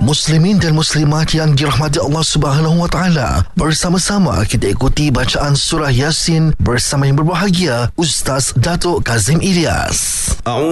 Muslimin dan muslimat yang dirahmati Allah Subhanahu wa taala, bersama-sama kita ikuti bacaan surah Yasin bersama yang berbahagia Ustaz Datuk Kazim Ilyas.